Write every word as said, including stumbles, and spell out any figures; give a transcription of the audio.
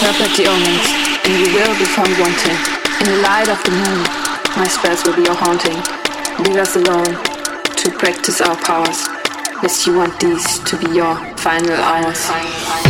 Interpret the omens, and you will be found wanting. In the light of the moon, my spells will be your haunting. Leave us alone to practice our powers, lest you want these to be your final hours.